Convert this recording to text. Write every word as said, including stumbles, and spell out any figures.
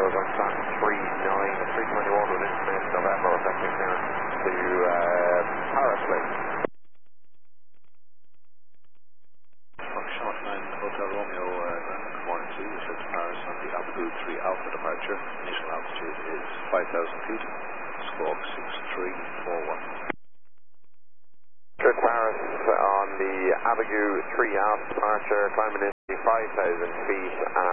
we're going to three nine, three twenty-one with information November, effective clearance to uh, Paris, please. Foxtrot nine Hotel Romeo, uh, good morning to you. This is Paris on the Abigail three Alpha departure. Initial altitude is five thousand feet. Squawk six three four one. Good Paris on the Abigail three Alpha departure, climbing in five thousand feet